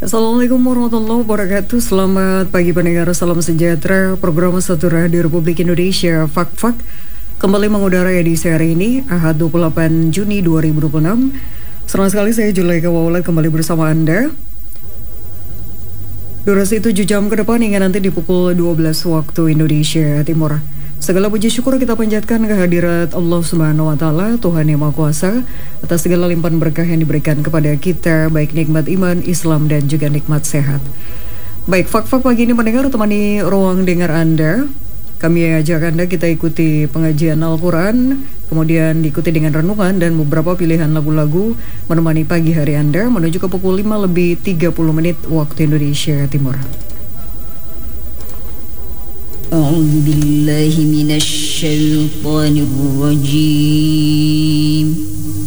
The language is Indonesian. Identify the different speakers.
Speaker 1: Assalamualaikum warahmatullahi wabarakatuh. Selamat pagi pendengar, salam sejahtera. Program Satu Radio Republik Indonesia Fak-Fak kembali mengudara edisi hari ini, Ahad 28 Juni 2026. Senang sekali saya Julaika Waulat kembali bersama Anda. Durasi 7 jam ke depan hingga nanti di pukul 12 waktu Indonesia Timur. Segala puji syukur kita panjatkan kehadirat Allah Subhanahu wa taala, Tuhan yang Maha Kuasa, atas segala limpahan berkah yang diberikan kepada kita, baik nikmat iman, Islam dan juga nikmat sehat. Baik, fak-fak pagi ini mendengar temani ruang dengar Anda. Kami ajak Anda kita ikuti pengajian Al-Quran, kemudian diikuti dengan renungan dan beberapa pilihan lagu-lagu menemani pagi hari Anda menuju ke pukul 5 lebih 30 menit waktu Indonesia Timur.
Speaker 2: أعوذ بالله من الشيطان الرجيم